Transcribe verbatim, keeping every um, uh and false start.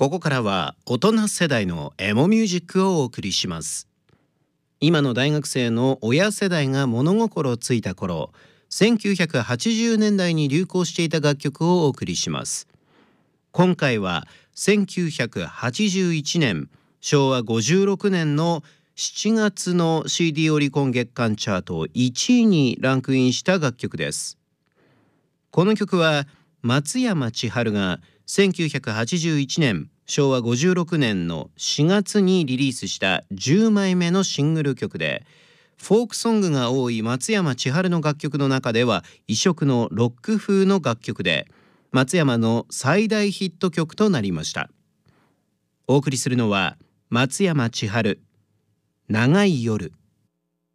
ここからは大人世代のエモミュージックをお送りします。今の大学生の親世代が物心ついた頃、せんきゅうひゃくはちじゅうねんだいに流行していた楽曲をお送りします。今回はせんきゅうひゃくはちじゅういちねん、しょうわごじゅうろくねんのしちがつの シーディー オリコン月間チャートいちいにランクインした楽曲です。この曲は松山千春がせんきゅうひゃくはちじゅういちねんしょうわごじゅうろくねんのしがつにリリースしたじゅうまいめのシングル曲で、フォークソングが多い松山千春の楽曲の中では異色のロック風の楽曲で、松山の最大ヒット曲となりました。お送りするのは松山千春、長い夜。